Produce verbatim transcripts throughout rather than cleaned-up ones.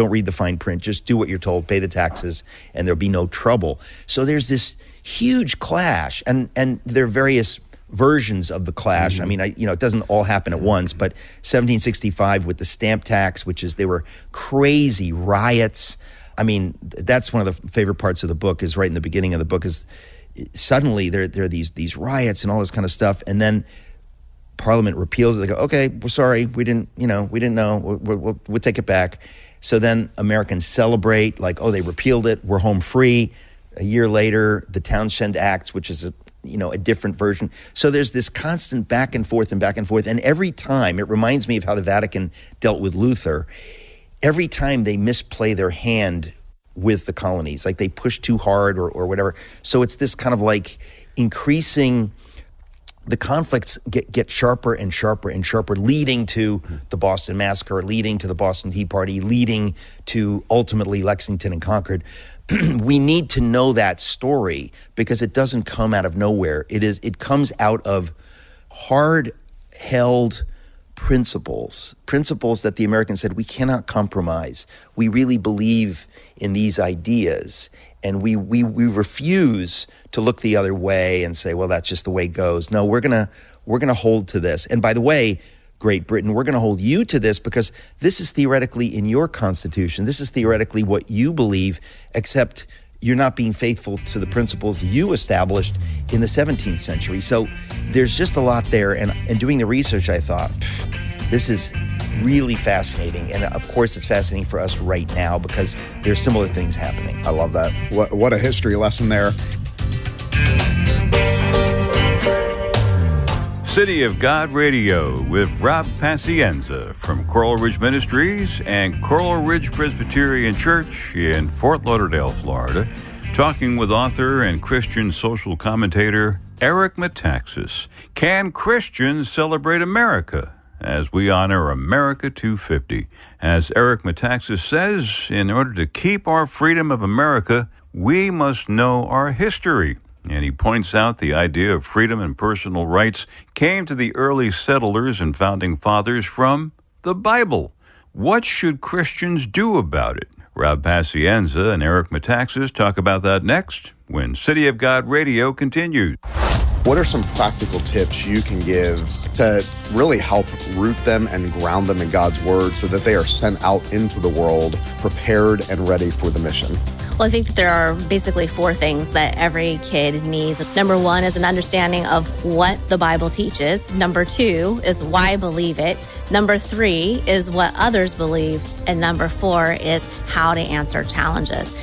don't read the fine print. Just do what you're told, pay the taxes, and there'll be no trouble. So there's this huge clash, and and there are various versions of the clash. Mm-hmm. I mean, I, you know, it doesn't all happen at once, but seventeen sixty-five with the stamp tax, which is, they were crazy riots. I mean, that's one of the favorite parts of the book, is right in the beginning of the book, is suddenly there, there are these, these riots and all this kind of stuff. And then Parliament repeals it. They go, okay, we're sorry. We didn't, you know, we didn't know. We'll, we'll, we'll take it back. So then Americans celebrate, like, oh, they repealed it. We're home free. A year later, the Townshend Acts, which is a, you know, a different version. So there's this constant back and forth and back and forth. And every time, it reminds me of how the Vatican dealt with Luther. Every time they misplay their hand with the colonies, like they push too hard or, or whatever. So it's this kind of like increasing, the conflicts get, get sharper and sharper and sharper, leading to the Boston Massacre, leading to the Boston Tea Party, leading to ultimately Lexington and Concord. We need to know that story, because it doesn't come out of nowhere. It is. It comes out of hard-held principles, principles that the Americans said, we cannot compromise. We really believe in these ideas, and we we we refuse to look the other way and say, well, that's just the way it goes. No, we're gonna we're gonna hold to this. And by the way, Great Britain, we're going to hold you to this, because this is theoretically in your Constitution. This is theoretically what you believe, except you're not being faithful to the principles you established in the seventeenth century. So there's just a lot there. And, and doing the research, I thought, this is really fascinating. And of course, it's fascinating for us right now, because there's similar things happening. I love that. What, what a history lesson there. City of God Radio with Rob Pacienza from Coral Ridge Ministries and Coral Ridge Presbyterian Church in Fort Lauderdale, Florida, talking with author and Christian social commentator Eric Metaxas. Can Christians celebrate America as we honor America two fifty? As Eric Metaxas says, in order to keep our freedom of America, we must know our history. And he points out the idea of freedom and personal rights came to the early settlers and founding fathers from the Bible. What should Christians do about it? Rob Pacienza and Eric Metaxas talk about that next when City of God Radio continues. What are some practical tips you can give to really help root them and ground them in God's Word so that they are sent out into the world prepared and ready for the mission? Well, I think that there are basically four things that every kid needs. Number one is an understanding of what the Bible teaches. Number two is why believe it. Number three is what others believe. And number four is how to answer challenges.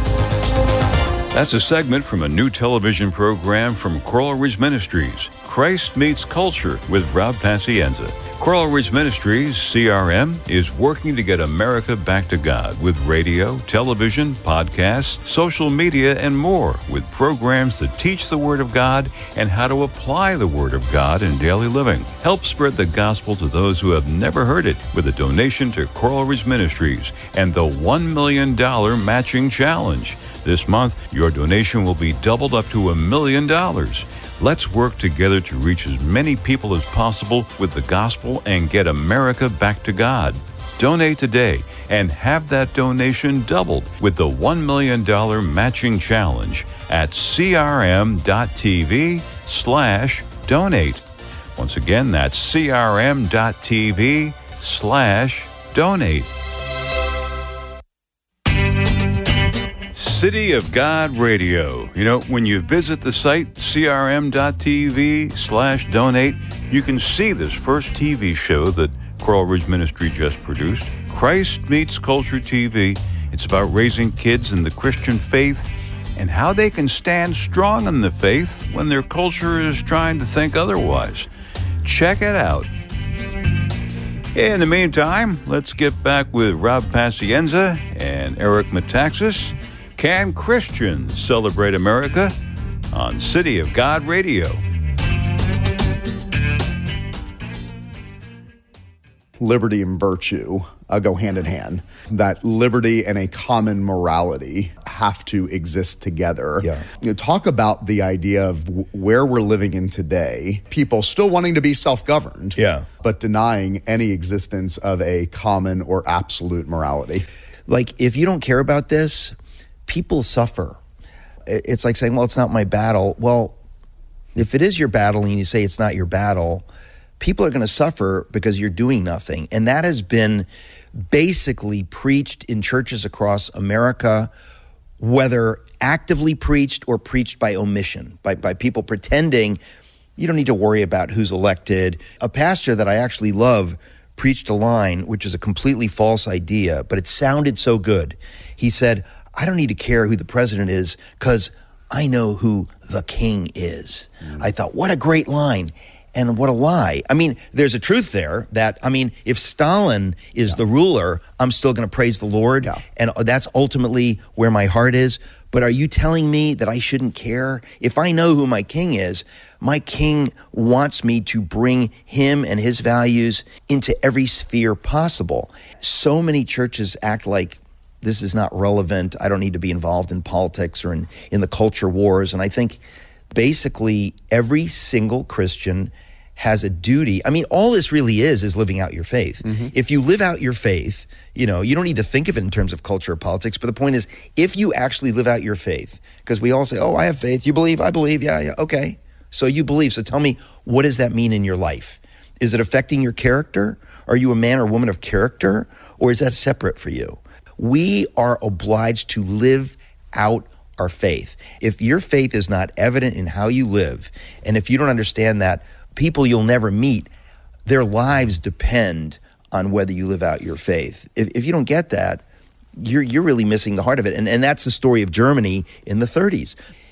That's a segment from a new television program from Coral Ridge Ministries, Christ Meets Culture with Rob Pacienza. Coral Ridge Ministries, C R M, is working to get America back to God with radio, television, podcasts, social media, and more, with programs that teach the Word of God and how to apply the Word of God in daily living. Help spread the gospel to those who have never heard it with a donation to Coral Ridge Ministries and the one million dollars matching challenge. This month, your donation will be doubled up to a million dollars. Let's work together to reach as many people as possible with the gospel and get America back to God. Donate today and have that donation doubled with the one million dollars matching challenge at crm.tv slash donate. Once again, that's crm.tv slash donate. City of God Radio. You know, when you visit the site, crm.tv slash donate, you can see this first T V show that Coral Ridge Ministry just produced, Christ Meets Culture T V. It's about raising kids in the Christian faith and how they can stand strong in the faith when their culture is trying to think otherwise. Check it out. In the meantime, let's get back with Rob Pacienza and Eric Metaxas. Can Christians celebrate America on City of God Radio? Liberty and virtue uh, go hand in hand. that liberty and a common morality have to exist together. Yeah. You know, talk about the idea of w- where we're living in today, people still wanting to be self-governed, Yeah. but denying any existence of a common or absolute morality. Like, if you don't care about this, people suffer. It's like saying, well, it's not my battle. Well, if it is your battle and you say it's not your battle, people are going to suffer because you're doing nothing. And that has been basically preached in churches across America, whether actively preached or preached by omission, by, by people pretending you don't need to worry about who's elected. A pastor that I actually love preached a line, which is a completely false idea, but it sounded so good. He said, I don't need to care who the president is because I know who the king is. Mm. I thought, what a great line. And what a lie. I mean, there's a truth there that, I mean, if Stalin is yeah. the ruler, I'm still going to praise the Lord. Yeah. And that's ultimately where my heart is. But are you telling me that I shouldn't care? If I know who my king is, my king wants me to bring him and his values into every sphere possible. So many churches act like this is not relevant. I don't need to be involved in politics or in, in the culture wars. And I think basically every single Christian has a duty. I mean, all this really is, is living out your faith. Mm-hmm. If you live out your faith, you know, you don't need to think of it in terms of culture or politics, but the point is, if you actually live out your faith, because we all say, oh, I have faith. You believe? I believe. Yeah, yeah. Okay. So you believe. So tell me, what does that mean in your life? Is it affecting your character? Are you a man or woman of character? Or is that separate for you? We are obliged to live out our faith. If your faith is not evident in how you live, and if you don't understand that people you'll never meet, their lives depend on whether you live out your faith. If, if you don't get that, you're you're really missing the heart of it. And, and that's the story of Germany in the thirties.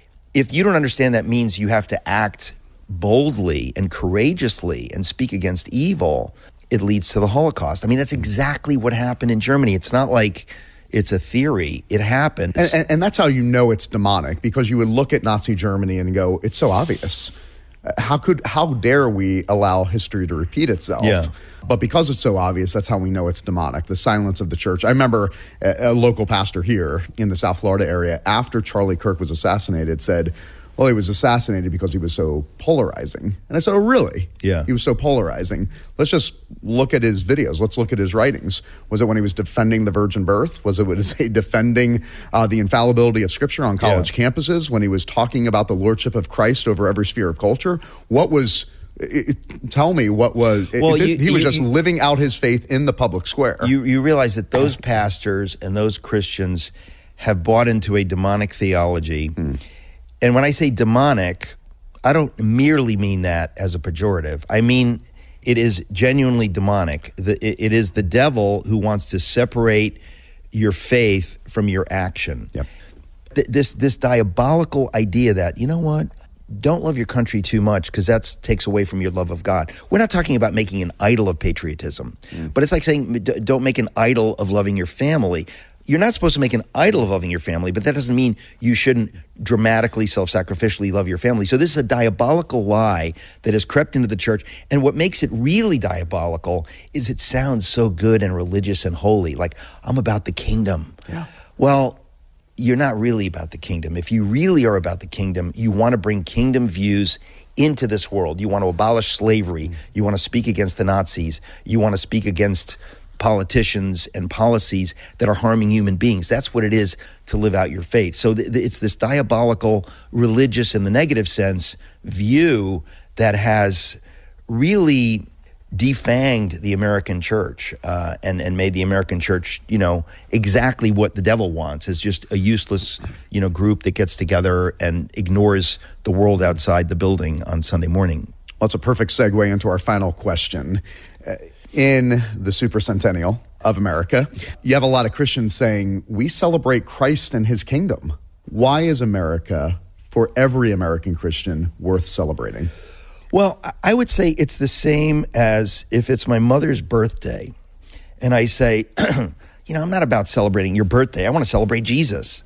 If you don't understand that means you have to act boldly and courageously and speak against evil, it leads to the Holocaust. I mean, that's exactly what happened in Germany. It's not like it's a theory. It happened. And, and, and that's how you know it's demonic, because you would look at Nazi Germany and go, it's so obvious. How could, how dare we allow history to repeat itself? Yeah. But because it's so obvious, that's how we know it's demonic, the silence of the church. I remember a, a local pastor here in the South Florida area, after Charlie Kirk was assassinated, said, well, he was assassinated because he was so polarizing. And I said, oh, really? Yeah. He was so polarizing. Let's just look at his videos. Let's look at his writings. Was it when he was defending the virgin birth? Was it was he defending uh, the infallibility of Scripture on college yeah. campuses? When he was talking about the lordship of Christ over every sphere of culture? What was... It, it, tell me what was... Well, it, you, he was you, just you, living out his faith in the public square. You, you realize that those pastors and those Christians have bought into a demonic theology. Mm. And when I say demonic, I don't merely mean that as a pejorative. I mean, it is genuinely demonic. The, it, it is the devil who wants to separate your faith from your action. Yep. Th- this this diabolical idea that, you know what, don't love your country too much because that takes away from your love of God. We're not talking about making an idol of patriotism, mm. but it's like saying d- don't make an idol of loving your family. You're not supposed to make an idol of loving your family, but that doesn't mean you shouldn't dramatically, self-sacrificially love your family. So this is a diabolical lie that has crept into the church. And what makes it really diabolical is it sounds so good and religious and holy, like I'm about the kingdom. Yeah. Well, you're not really about the kingdom. If you really are about the kingdom, you want to bring kingdom views into this world. You want to abolish slavery. You want to speak against the Nazis. You want to speak against politicians and policies that are harming human beings. That's what it is to live out your faith. So th- th- it's this diabolical, religious in the negative sense, view that has really defanged the American church uh, and, and made the American church, you know, exactly what the devil wants, is just a useless, you know, group that gets together and ignores the world outside the building on Sunday morning. Well, it's a perfect segue into our final question. Uh, In the supercentennial of America, you have a lot of Christians saying, we celebrate Christ and his kingdom. Why is America, for every American Christian, worth celebrating? Well, I would say it's the same as if it's my mother's birthday and I say, you know, I'm not about celebrating your birthday. I want to celebrate Jesus.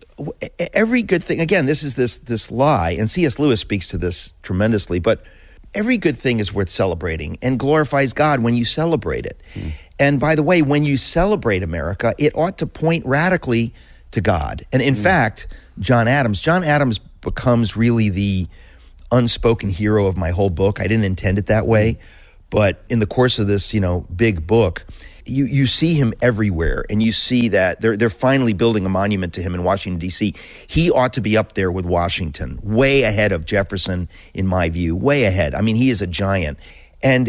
Every good thing, again, this is this this lie, and C S Lewis speaks to this tremendously, but every good thing is worth celebrating and glorifies God when you celebrate it. Mm. And by the way, when you celebrate America, it ought to point radically to God. And in mm. fact, John Adams, John Adams becomes really the unspoken hero of my whole book. I didn't intend it that way, but in the course of this, you know, big book, you you see him everywhere, and you see that they're they're finally building a monument to him in Washington, D C. He ought to be up there with Washington, way ahead of Jefferson, in my view, way ahead. I mean, he is a giant. And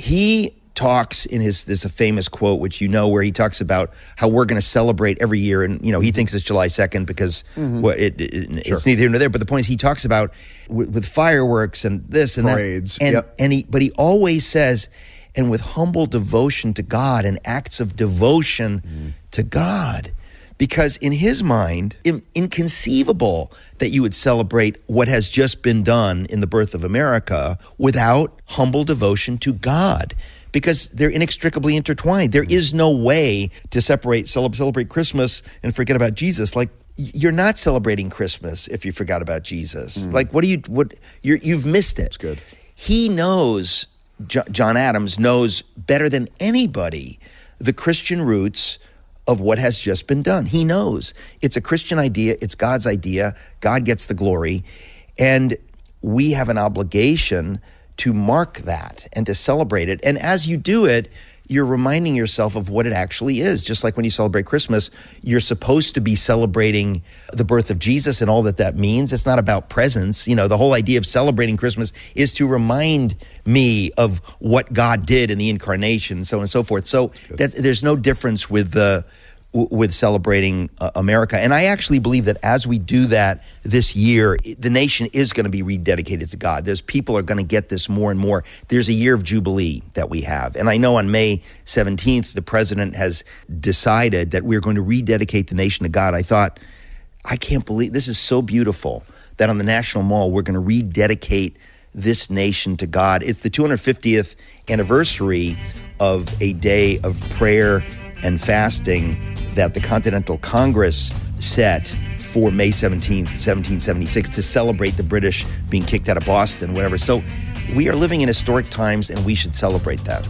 he talks in his, there's a famous quote, which you know, where he talks about how we're going to celebrate every year. And, you know, he thinks it's July second because mm-hmm. what it, it, sure. it's neither here nor there. But the point is, he talks about with, with fireworks and this and Parades. that. And, yep. and he, but he always says, and with humble devotion to God and acts of devotion mm. to God. Because in his mind, in, inconceivable that you would celebrate what has just been done in the birth of America without humble devotion to God. Because they're inextricably intertwined. There is no way to separate, celebrate Christmas and forget about Jesus. Like, you're not celebrating Christmas if you forgot about Jesus. Mm. Like, what do you, what, you're, you've missed it. That's good. He knows, John Adams knows better than anybody the Christian roots of what has just been done. He knows. It's a Christian idea. It's God's idea. God gets the glory. And we have an obligation to mark that and to celebrate it. And as you do it, you're reminding yourself of what it actually is. Just like when you celebrate Christmas, you're supposed to be celebrating the birth of Jesus and all that that means. It's not about presents. You know, the whole idea of celebrating Christmas is to remind me of what God did in the incarnation, so on and so forth. So that, there's no difference with the with celebrating uh, America. And I actually believe that as we do that this year, the nation is going to be rededicated to God. There's people are going to get this more and more. There's a year of Jubilee that we have. And I know on May seventeenth, the president has decided that we're going to rededicate the nation to God. I thought, I can't believe, this is so beautiful that on the National Mall, we're going to rededicate this nation to God. It's the two hundred fiftieth anniversary of a day of prayer and fasting that the Continental Congress set for May seventeenth, seventeen seventy-six, to celebrate the British being kicked out of Boston, whatever. So we are living in historic times, and we should celebrate that.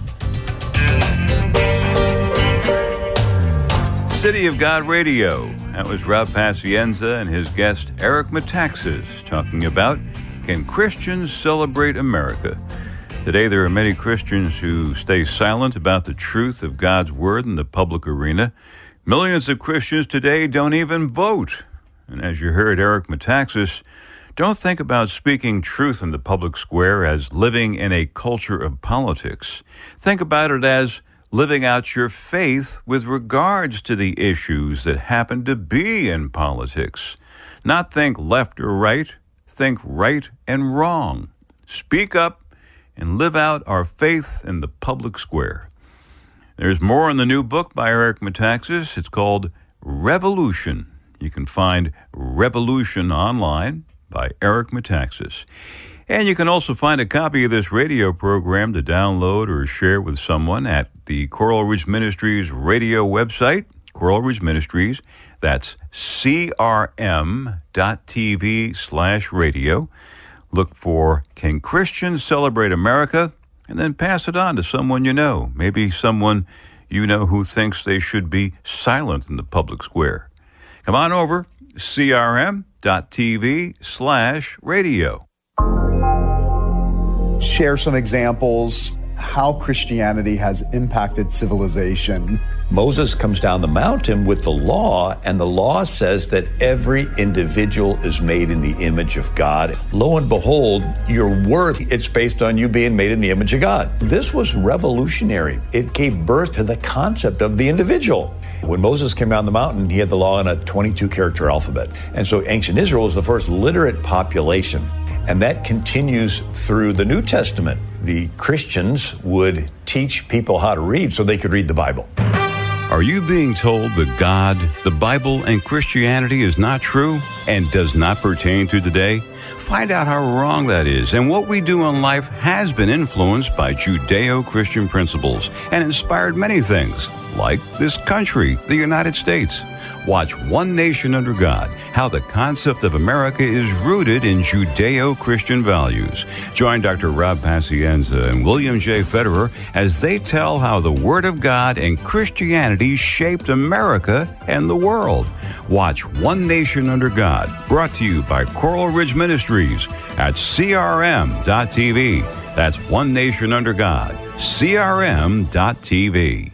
City of God Radio. That was Rob Pacienza and his guest Eric Metaxas talking about, can Christians celebrate America? Today, there are many Christians who stay silent about the truth of God's word in the public arena. Millions of Christians today don't even vote. And as you heard Eric Metaxas, don't think about speaking truth in the public square as living in a culture of politics. Think about it as living out your faith with regards to the issues that happen to be in politics. Not think left or right, think right and wrong. Speak up and live out our faith in the public square. There's more in the new book by Eric Metaxas. It's called Revolution. You can find Revolution online by Eric Metaxas. And you can also find a copy of this radio program to download or share with someone at the Coral Ridge Ministries radio website, Coral Ridge Ministries. That's C R M dot T V slash radio. Look for Can Christians Celebrate America? And then pass it on to someone you know. Maybe someone you know who thinks they should be silent in the public square. Come on over, C R M dot T V slash radio. Share some examples how Christianity has impacted civilization. Moses comes down the mountain with the law, and the law says that every individual is made in the image of God. Lo and behold, your worth, it's based on you being made in the image of God. This was revolutionary. It gave birth to the concept of the individual. When Moses came down the mountain, he had the law in a twenty-two character alphabet. And so ancient Israel was the first literate population. And that continues through the New Testament. The Christians would teach people how to read so they could read the Bible. Are you being told that God, the Bible, and Christianity is not true and does not pertain to today? Find out how wrong that is and what we do in life has been influenced by Judeo-Christian principles and inspired many things, like this country, the United States. Watch One Nation Under God, how the concept of America is rooted in Judeo-Christian values. Join Doctor Rob Pacienza and William J. Federer as they tell how the Word of God and Christianity shaped America and the world. Watch One Nation Under God, brought to you by Coral Ridge Ministries at C R M dot T V. That's One Nation Under God, C R M dot T V.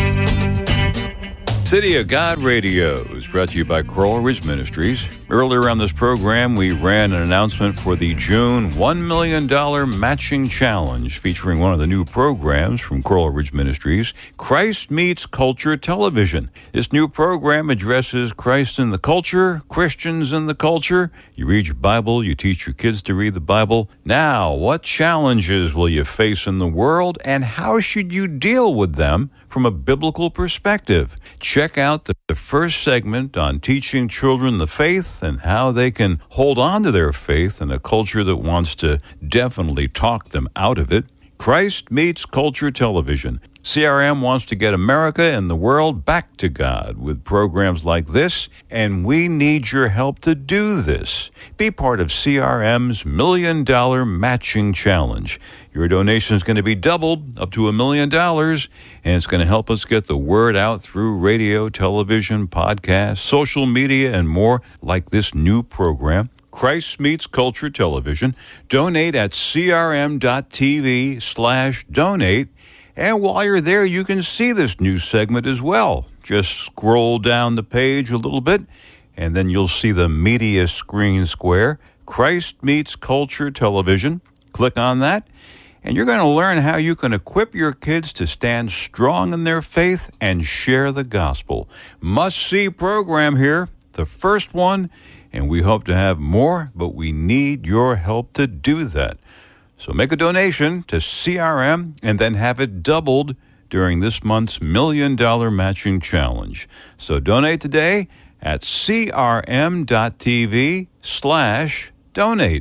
City of God Radio is brought to you by Coral Ridge Ministries. Earlier on this program, we ran an announcement for the June one million dollars Matching Challenge, featuring one of the new programs from Coral Ridge Ministries, Christ Meets Culture Television. This new program addresses Christ in the culture, Christians in the culture. You read your Bible, you teach your kids to read the Bible. Now, what challenges will you face in the world, and how should you deal with them from a biblical perspective? Check out the, the first segment on teaching children the faith and how they can hold on to their faith in a culture that wants to definitely talk them out of it. Christ Meets Culture Television. C R M wants to get America and the world back to God with programs like this, and we need your help to do this. Be part of C R M's Million Dollar Matching Challenge. Your donation is going to be doubled up to a million dollars, and it's going to help us get the word out through radio, television, podcasts, social media, and more, like this new program, Christ Meets Culture Television. Donate at C R M dot T V slash donate. And while you're there, you can see this new segment as well. Just scroll down the page a little bit, and then you'll see the media screen square, Christ Meets Culture Television. Click on that, and you're going to learn how you can equip your kids to stand strong in their faith and share the gospel. Must-see program here, the first one, and we hope to have more, but we need your help to do that. So make a donation to C R M and then have it doubled during this month's Million Dollar Matching Challenge. So donate today at C R M dot T V slash donate.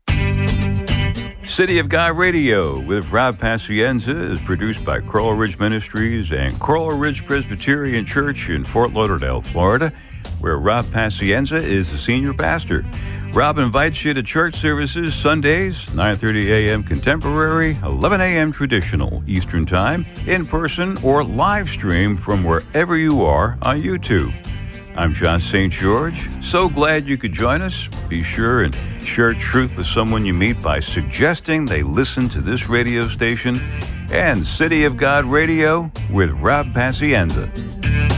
City of God Radio with Rob Pacienza is produced by Coral Ridge Ministries and Coral Ridge Presbyterian Church in Fort Lauderdale, Florida, where Rob Pacienza is the senior pastor. Rob invites you to church services Sundays, nine thirty a.m. Contemporary, eleven a.m. Traditional Eastern Time, in person or live stream from wherever you are on YouTube. I'm John Saint George. So glad you could join us. Be sure and share truth with someone you meet by suggesting they listen to this radio station and City of God Radio with Rob Pacienza.